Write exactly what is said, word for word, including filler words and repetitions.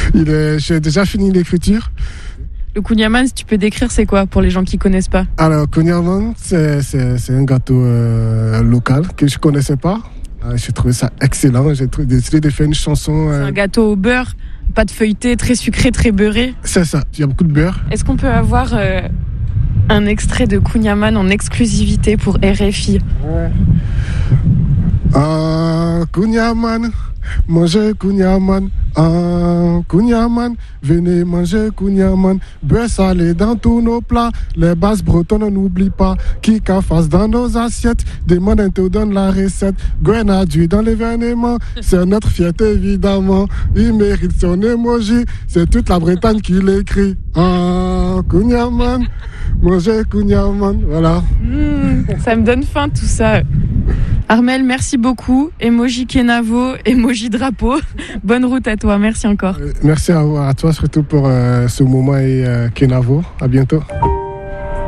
Il est, j'ai déjà fini l'écriture. Le kouign-amann, si tu peux décrire, c'est quoi pour les gens qui ne connaissent pas? Alors, kouign-amann, c'est, c'est, c'est un gâteau euh, local que je ne connaissais pas. Euh, j'ai trouvé ça excellent. J'ai trouvé, décidé de faire une chanson. Euh... C'est un gâteau au beurre, pâte feuilletée, très sucré, très beurré. C'est ça, il y a beaucoup de beurre. Est-ce qu'on peut avoir euh, un extrait de kouign-amann en exclusivité pour R F I? Ouais. Ah, kouign-amann, mangez kouign-amann. Ah, kouign-amann, venez manger kouign-amann. Beurre salé dans tous nos plats. Les bases bretonnes, on n'oublie pas. Qui qu'a face dans nos assiettes. Demande, on te donne la recette. Grenadille dans l'événement. C'est notre fierté, évidemment. Il mérite son emoji. C'est toute la Bretagne qui l'écrit. Ah, kouign-amann, manger kouign-amann. Voilà. Mmh, ça me donne faim tout ça. Armel, merci beaucoup. Emoji Kenavo, emoji drapeau. Bonne route à toi. Merci encore. Euh, merci à, à toi surtout pour euh, ce moment et euh, Kenavo. À bientôt.